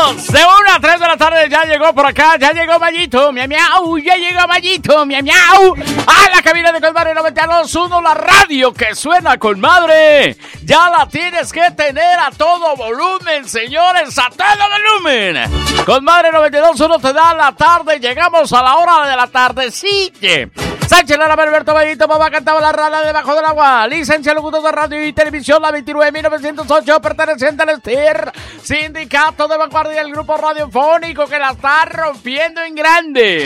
Vámonos, de 1 a 3 de la tarde ya llegó por acá, ya llegó Mayito, miau miau, ya llegó Mayito, miau miau, a la cabina de Conmadre 92.1, la radio que suena con madre, ya la tienes que tener a todo volumen, señores, a todo volumen. Conmadre 92.1 te da la tarde, llegamos a la hora de la tardecilla. Sánchez Lara, Alberto Mayito, mamá cantaba la rana debajo del agua, licencia locutor de radio y televisión, la 29.908, perteneciente al STIR, Sindicato de Vanguardia del Grupo Radiofónico que la está rompiendo en grande.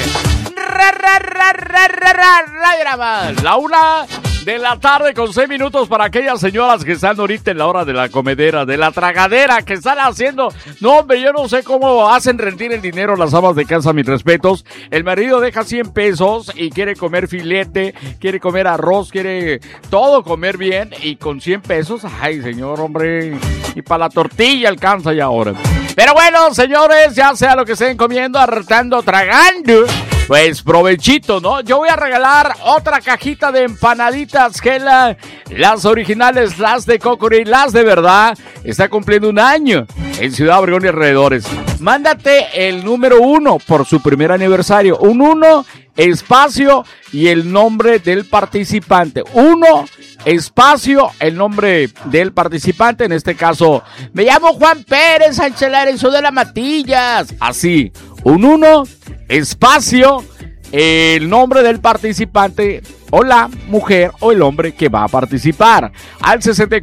La 1 de la tarde con 6 minutos para aquellas señoras que están ahorita en la hora de la comedera, de la tragadera, que están haciendo... No, hombre, yo no sé cómo hacen rendir el dinero las amas de casa, mis respetos. El marido deja 100 pesos y quiere comer filete, quiere comer arroz, quiere todo comer bien, y con 100 pesos, ay, señor, hombre, y para la tortilla alcanza ya ahora. Pero bueno, señores, ya sea lo que estén comiendo, hartando, tragando, pues provechito, ¿no? Yo voy a regalar otra cajita de empanaditas Gela, las originales, las de Cocori, las de verdad. Está cumpliendo un año en Ciudad Obregón y alrededores. Mándate el número 1 por su primer aniversario. Un 1, espacio y el nombre del participante. 1, espacio, el nombre del participante. En este caso, me llamo Juan Pérez Sánchez Lara, soy de las Matillas. Así, un 1, espacio, el nombre del participante o la mujer o el hombre que va a participar. Al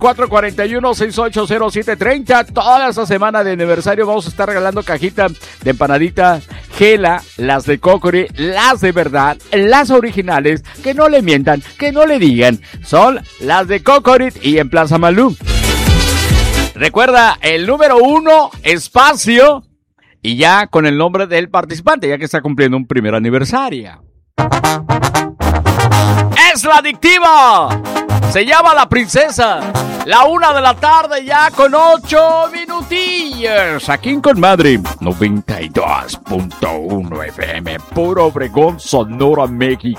6441-680730. Toda esta semana de aniversario vamos a estar regalando cajita de empanadita Gela, las de Cocori, las de verdad, las originales, que no le mientan, que no le digan. Son las de Cocori y en Plaza Malú. Recuerda, el número 1, espacio, y ya con el nombre del participante, ya que está cumpliendo un primer aniversario. Es la adictiva. Se llama La Princesa. La 1 de la tarde ya con 8 minutillos. Aquí en Conmadre 92.1 FM. Puro Obregón, Sonora, México.